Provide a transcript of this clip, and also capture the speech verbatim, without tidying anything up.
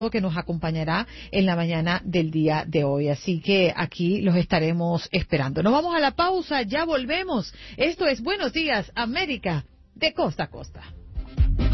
que nos acompañará en la mañana del día de hoy. Así que aquí los estaremos esperando. Nos vamos a la pausa, ya volvemos. Esto es Buenos Días, América, de costa a costa.